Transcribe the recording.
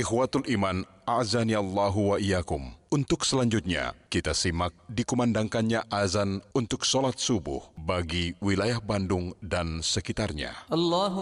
Ikhwatul Iman, a'azani Allahu wa iyyakum. Untuk selanjutnya, kita simak dikumandangkannya azan untuk sholat subuh bagi wilayah Bandung dan sekitarnya.